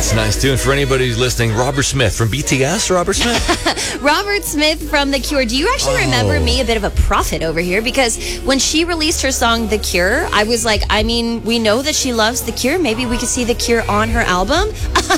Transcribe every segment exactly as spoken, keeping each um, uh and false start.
That's a nice tune. For anybody who's listening, Robert Smith from B T S, Robert Smith? Robert Smith from The Cure. Do you actually Oh. remember me, a bit of a prophet over here? Because when she released her song, The Cure, I was like, I mean, we know that she loves The Cure. Maybe we could see The Cure on her album.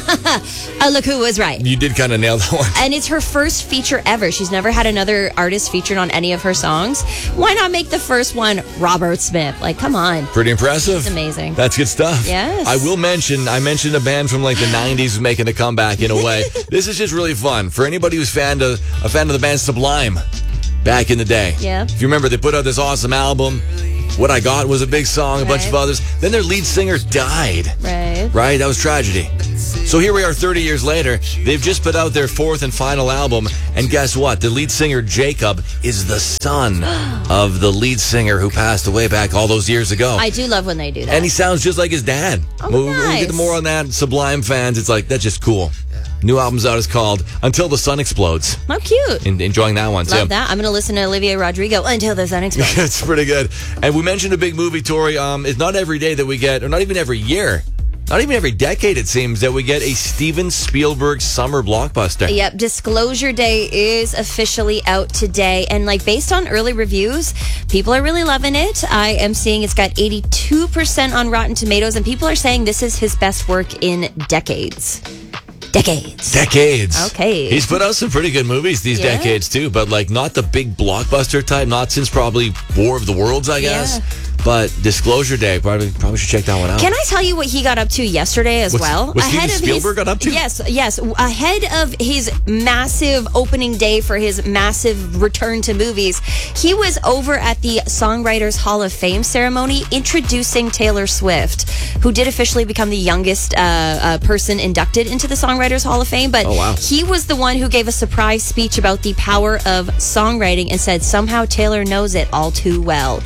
uh, look who was right. You did kind of nail that one. And it's her first feature ever. She's never had another artist featured on any of her songs. Why not make the first one Robert Smith? Like, come on. Pretty impressive. It's amazing. That's good stuff. Yes. I will mention, I mentioned a band from like the nineties making a comeback in a way. This is just really fun. For anybody who's fan of, a fan of the band Sublime back in the day. Yeah. If you remember, they put out this awesome album. What I Got was a big song, a bunch Right. of others. Then their lead singer died. Right. Right? That was tragedy. So here we are thirty years later. They've just put out their fourth and final album. And guess what? The lead singer, Jacob, is the son of the lead singer who passed away back all those years ago. I do love when they do that. And he sounds just like his dad. Oh, we'll, we'll nice. get more on that. Sublime fans, it's like, that's just cool. New album's out is called Until the Sun Explodes. How cute. En- enjoying that one, too. Love that. I'm going to listen to Olivia Rodrigo until the sun explodes. It's pretty good. And we mentioned a big movie, Tori. Um, it's not every day that we get, or not even every year, not even every decade, it seems, that we get a Steven Spielberg summer blockbuster. Yep, Disclosure Day is officially out today. And like based on early reviews, people are really loving it. I am seeing it's got eighty-two percent on Rotten Tomatoes, and people are saying this is his best work in decades. Decades. Decades. Okay. He's put out some pretty good movies these Yeah. decades, too, but like not the big blockbuster type, not since probably War of the Worlds, I guess. Yeah. But Disclosure Day, probably probably should check that one out. Can I tell you what he got up to yesterday as What's- well? what Steven of Spielberg his, got up to? Yes, yes. Ahead of his massive opening day for his massive return to movies, he was over at the Songwriters Hall of Fame ceremony introducing Taylor Swift, who did officially become the youngest uh, uh, person inducted into the Songwriters Hall of Fame. But Oh, wow. he was the one who gave a surprise speech about the power of songwriting and said somehow Taylor knows it all too well.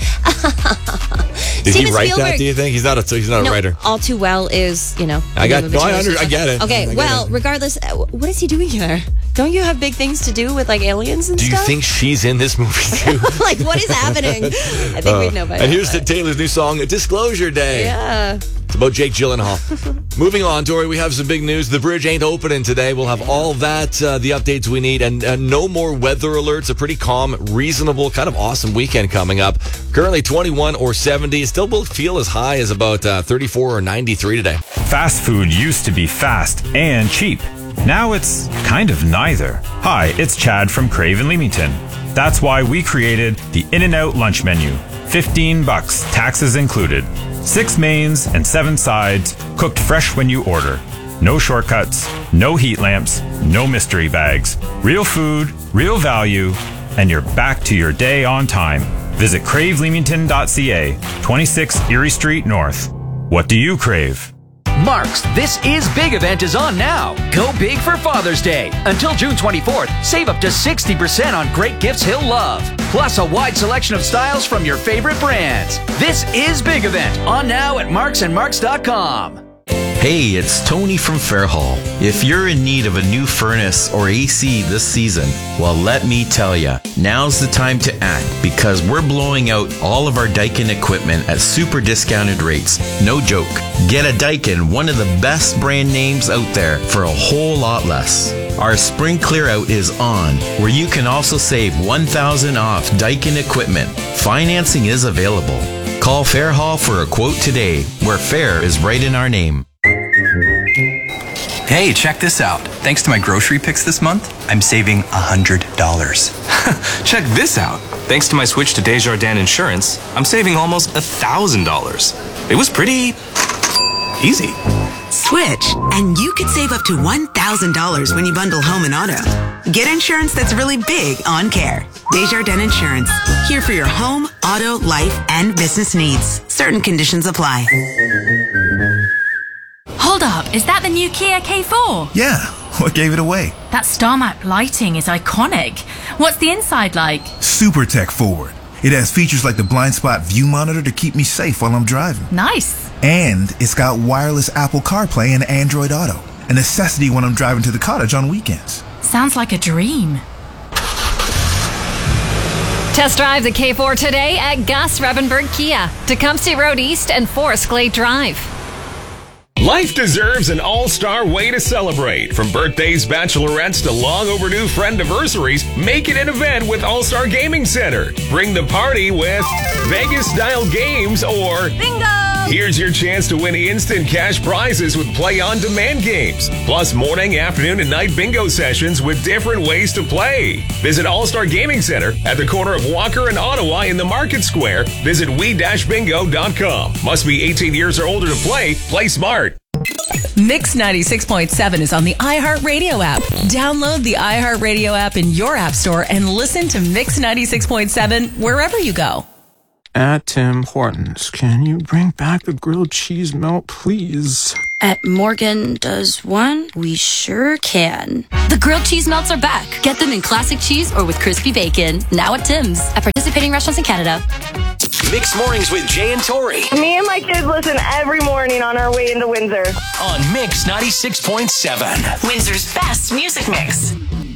Did Steven he write Spielberg- that, do you think? He's not a, he's not a no, witer. all too well is, you know. I the got- name of no, a I Taylor under- Swift I get it. song. Okay, I get well, it. regardless, uh, what is he doing here? Don't you have big things to do with like aliens and Do you stuff? think she's in this movie, too? like, what is happening? I think Uh, we'd know by and now, here's the but- Taylor's new song, Disclosure Day. Yeah. It's about Jake Gyllenhaal. Moving on, Tori, we have some big news. The bridge ain't opening today. We'll have all that, uh, the updates we need, and uh, no more weather alerts. A pretty calm, reasonable, kind of awesome weekend coming up. Currently twenty-one or seventy. It still will feel as high as about uh, thirty-four or ninety-three today. Fast food used to be fast and cheap. Now it's kind of neither. Hi, it's Chad from Crave in Leamington. That's why we created the In-N-Out lunch menu. fifteen bucks, taxes included. Six mains and seven sides, cooked fresh when you order. No shortcuts, no heat lamps, no mystery bags. Real food, real value, and you're back to your day on time. Visit crave leamington dot c a, twenty-six Erie Street North. What do you crave? Mark's This Is Big event is on now. Go big for Father's Day. Until June twenty-fourth, save up to sixty percent on great gifts he'll love. Plus a wide selection of styles from your favorite brands. This Is Big event on now at marks and marks dot com. Hey, it's Tony from Fairhall. If you're in need of a new furnace or A C this season, well, let me tell ya, now's the time to act because we're blowing out all of our Daikin equipment at super discounted rates. No joke. Get a Daikin, one of the best brand names out there, for a whole lot less. Our spring clear out is on, where you can also save one thousand dollars off Daikin equipment. Financing is available. Call Fairhall for a quote today, where fair is right in our name. Hey, check this out. Thanks to my grocery picks this month, I'm saving one hundred dollars. Check this out. Thanks to my switch to Desjardins Insurance, I'm saving almost one thousand dollars. It was pretty easy. Switch, and you could save up to one thousand dollars when you bundle home and auto. Get insurance that's really big on care. Desjardins Insurance, here for your home, auto, life, and business needs. Certain conditions apply. Hold up, is that the new Kia K four? Yeah, what gave it away? That star map lighting is iconic. What's the inside like? Super tech forward. It has features like the blind spot view monitor to keep me safe while I'm driving. Nice. And it's got wireless Apple CarPlay and Android Auto, a necessity when I'm driving to the cottage on weekends. Sounds like a dream. Test drive the K four today at Gus Revenberg Kia, Tecumseh Road East and Forest Glade Drive. Life deserves an all-star way to celebrate. From birthdays, bachelorettes to long overdue friend anniversaries, make it an event with All-Star Gaming Center. Bring the party with Vegas-style games or Bingo! Here's your chance to win instant cash prizes with play-on-demand games. Plus morning, afternoon, and night bingo sessions with different ways to play. Visit All-Star Gaming Center at the corner of Walker and Ottawa in the Market Square. Visit we dash bingo dot com. Must be eighteen years or older to play. Play smart. Mix ninety-six point seven is on the iHeartRadio app. Download the iHeartRadio app in your app store and listen to Mix ninety-six point seven wherever you go. At Tim Hortons, can you bring back the grilled cheese melt, please? At Morgan Does One, we sure can. The grilled cheese melts are back. Get them in classic cheese or with crispy bacon. Now at Tim's. At participating restaurants in Canada. Mixed Mornings with Jay and Tori. Me and my kids listen every morning on our way into Windsor. On Mix ninety-six point seven. Windsor's best music mix.